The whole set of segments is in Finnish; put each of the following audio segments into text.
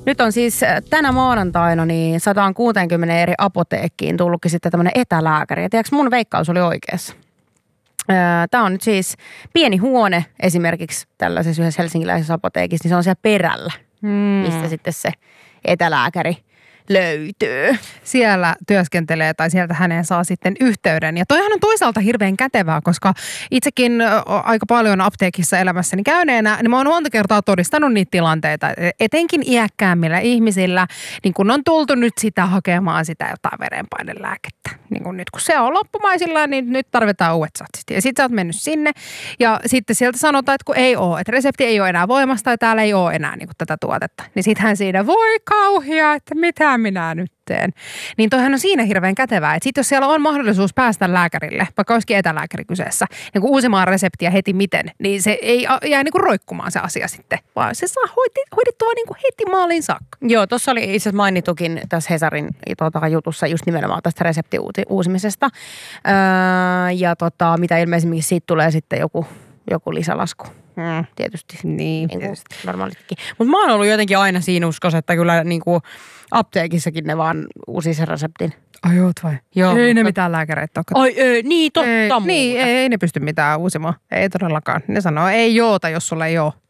Nyt on siis tänä maanantaina niin 160 eri apoteekkiin tullutkin sitten tämmöinen etälääkäri. Ja tiedätkö, mun veikkaus oli oikeassa. Tämä on nyt siis pieni huone esimerkiksi tällaisessa yhdessä helsinkiläisessä apoteekissa, niin se on siellä perällä, mistä sitten se etälääkäri löytyy. Siellä työskentelee tai sieltä häneen saa sitten yhteyden. Ja toihan on toisaalta hirveän kätevää, koska itsekin aika paljon apteekissa elämässäni käyneenä, niin mä oon monta kertaa todistanut niitä tilanteita, etenkin iäkkäämmillä ihmisillä, niin kun on tultu nyt sitä hakemaan sitä jotain verenpainelääkettä. Niin kun nyt kun se on loppumaisillaan, niin nyt tarvitaan uudet satsit. Ja sit sä oot mennyt sinne ja sitten sieltä sanotaan, että kun ei ole, että resepti ei ole enää voimasta ja täällä ei ole enää niin kuin tätä tuotetta. Niin sittenhän siinä voi kauhia, että mitä minä nyt teen. Niin toihan on siinä hirveän kätevää, että sitten jos siellä on mahdollisuus päästä lääkärille, vaikka olisikin etälääkäri kyseessä, niin kuin uusimaan reseptiä heti miten, niin se ei jää niin kuin roikkumaan se asia sitten, vaan se saa hoidettua niin kuin heti maaliin saakka. Joo, tuossa oli itse asiassa mainitukin tässä Hesarin jutussa just nimenomaan tästä reseptiuusimisesta. Ja mitä ilmeisimmin siitä tulee sitten joku lisälasku. Tietysti. Niin, normaalistikin. Mutta mä oon ollut jotenkin aina siinä uskossa, että kyllä niin kuin apteekissakin ne vaan uusi sen reseptin. Ai oot vai? Joo. Ei ne mitään lääkäreitä ole. Ai niin totta. Niin, ei ne pysty mitään uusimaan. Ei todellakaan. Ne sanoo, ei joota, jos sulla ei ole.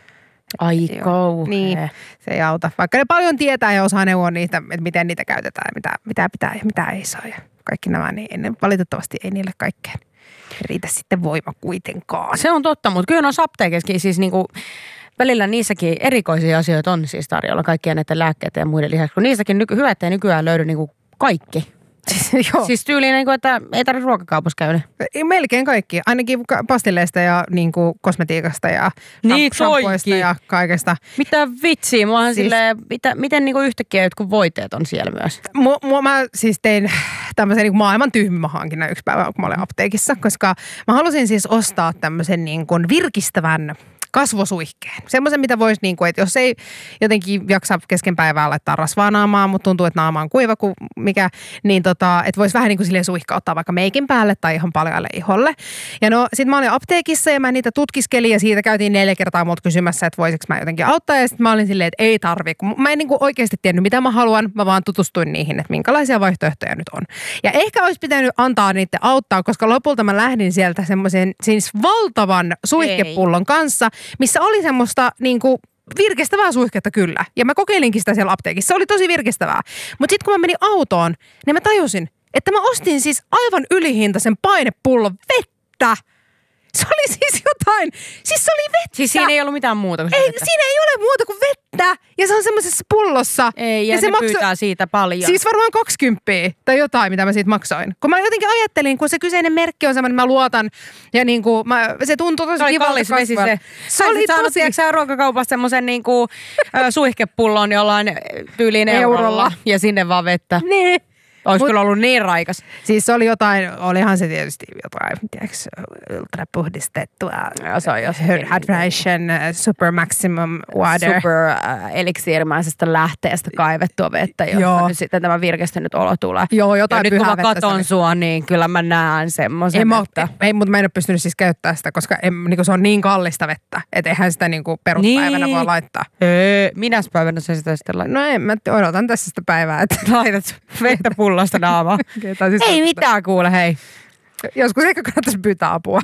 Ai kauhea. Niin, se ei auta. Vaikka ne paljon tietää ja osaa neuvoa niitä, että miten niitä käytetään ja mitä pitää ja mitä ei saa. Ja kaikki nämä, niin valitettavasti ei niille kaikkeen riitä sitten voima kuitenkaan. Se on totta, mutta kyllä noissa apteekissakin siis niinku välillä niissäkin erikoisia asioita on siis tarjolla kaikkien näiden lääkkeiden ja muiden lisäksi, kun niissäkin hyvä, ettei nykyään löydy niinku kaikki. Siis tyyliin, niin kuin, että ei tarvitse ruokakaupassa käydä. Melkein kaikki. Ainakin pastilleista ja niin kuin kosmetiikasta ja shampoista ja kaikesta. Mitä vitsiä? Muahan siis, miten niin kuin yhtäkkiä jotkut voiteet on siellä myös? Mä siis tein tämmöisen niin kuin maailman tyhmän hankinnan yksi päivä, kun mä olin apteekissa, koska mä halusin siis ostaa tämmöisen niin kuin virkistävän kasvosuihkeen. Semmoisen, mitä voisi, niin kuin, että jos ei jotenkin jaksa kesken päivää laittaa rasvaa naamaan, mutta tuntuu, että naama on kuiva kuin mikä, niin että voisi vähän niin kuin silleen suihkauttaa vaikka meikin päälle tai ihan paljalle iholle. Ja no, sit mä olin apteekissa ja mä niitä tutkiskelin ja siitä käytiin 4 kertaa multa kysymässä, että voisiko mä jotenkin auttaa. Ja sitten mä olin silleen, että ei tarvi. Mä en niin kuin oikeasti tiennyt, mitä mä haluan. Mä vaan tutustuin niihin, että minkälaisia vaihtoehtoja nyt on. Ja ehkä olisi pitänyt antaa niiden auttaa, koska lopulta mä lähdin sieltä semmoisen siis valtavan suihkepullon kanssa, missä oli semmoista niinku virkistävää suihketta kyllä. Ja mä kokeilinkin sitä siellä apteekissa. Se oli tosi virkistävää. Mutta sitten kun mä menin autoon, niin mä tajusin, että mä ostin siis aivan ylihintaisen painepullon vettä. Se oli siis jotain, siis se oli vettä. Siis siinä ei ollut mitään muuta kuin vettä. Siinä ei ole muuta kuin vettä. Ja se on semmoisessa pullossa. Ei, ja se pyytää siitä paljon. Siis varmaan 20 tai jotain, mitä mä siitä maksoin. Kun mä jotenkin ajattelin, kun se kyseinen merkki on semmoinen, mä luotan. Ja niinku, se tuntuu tosi kivalta kasvaa. Se oli tosi. Sä ruokakaupasta semmoisen niinku suihkepullon jollain tyyliin eurolla. Ja sinne vaan vettä. Niin. Olisi kyllä ollut niin raikas. Siis se oli jotain, olihan se tietysti jotain, tiedätkö, ultrapuhdistettua. Se on hydration, super maximum water. Super eliksiirimäisestä lähteestä kaivettua vettä, jossa nyt sitten tämä virkistynyt olo tulee. Joo, jotain ja nyt kun mä katon sua, niin kyllä mä näen semmoisen. Ei, mutta mä en ole pystynyt siis käyttämään sitä, koska niin se on niin kallista vettä, että eihän sitä niin peruspäivänä voi laittaa. Minäs päivänä se sitä sitten laittaa? No en, mä odotan tässä sitä päivää, että laitat vettä pullosta naamaa. Siis ei mitään kuule, hei. Joskus ehkä kannattaisi pyytää apua.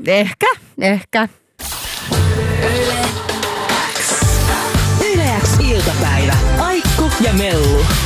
Ehkä. Yle X iltapäivä. Aikku ja Mellu.